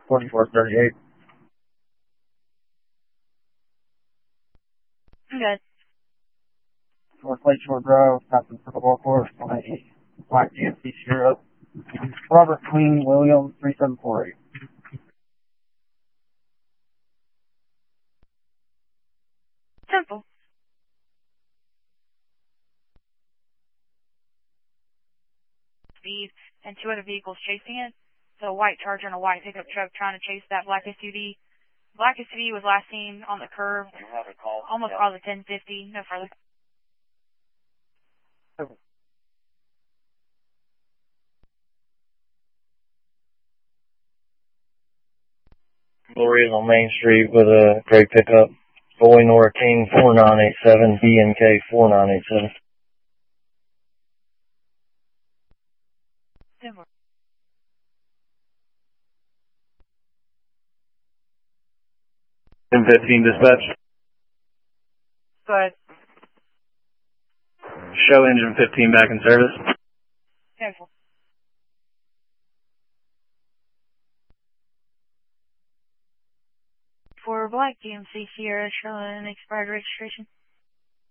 4438. Good. North Lakeshore Drive, Captain for the Ball Course, Black GMC Sierra. Robert Queen, William, 3748. Simple. Speed and two other vehicles chasing it. So a white Charger and a white pickup truck trying to chase that black SUV. Black SUV was last seen on the curb, almost probably 1050, no further. Lori is on Main Street with a gray pickup. Boy Nora King 4987, BNK 4987. Simple. M15 dispatch. Go ahead. Show engine 15 back in service. Simple. For black GMC Sierra showing expired registration.